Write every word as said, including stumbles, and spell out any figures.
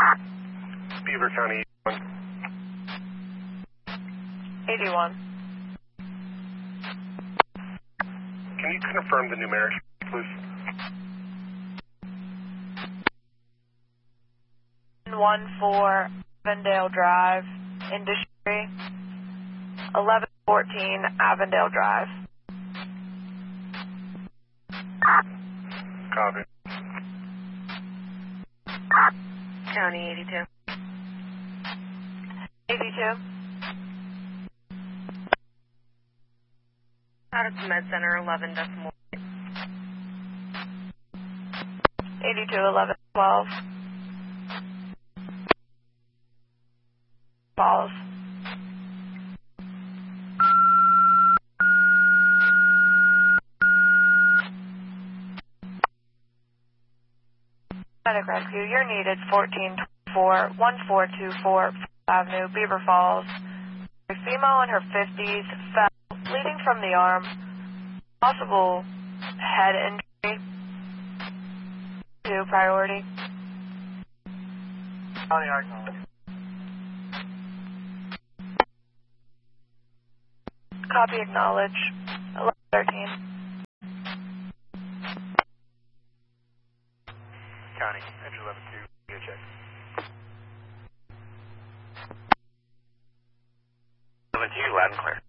Beaver County eighty-one. Can you confirm the numeric, please? one four Avondale Drive, Industry, eleven fourteen Avondale Drive. Copy. County eighty-two. eighty-two. Out of the Med Center, eleven decimal. eighty-two eleven twelve. Falls. Medic rescue, you're needed fourteen twenty-four, one four two four Avenue, Beaver Falls. A female in her fifties fell, bleeding from the arm, possible head injury. Two priority. County acknowledge. Copy acknowledge. eleven thirteen. County, entry eleven two, go check. eleven two, loud and clear.